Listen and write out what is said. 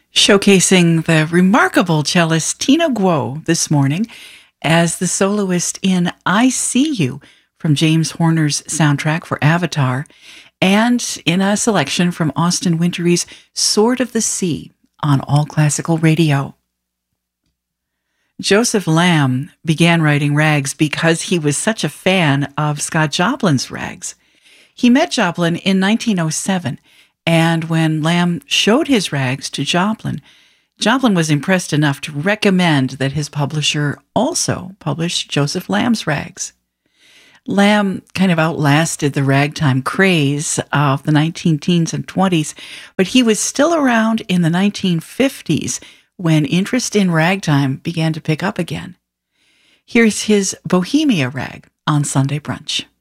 Showcasing the remarkable cellist Tina Guo this morning as the soloist in I See You from James Horner's soundtrack for Avatar, and in a selection from Austin Wintory's Sword of the Sea on All Classical Radio. Joseph Lamb began writing rags because he was such a fan of Scott Joplin's rags. He met Joplin in 1907, and when Lamb showed his rags to Joplin, Joplin was impressed enough to recommend that his publisher also publish Joseph Lamb's rags. Lamb kind of outlasted the ragtime craze of the 19-teens and 20s, but he was still around in the 1950s when interest in ragtime began to pick up again. Here's his Bohemia rag on Sunday Brunch.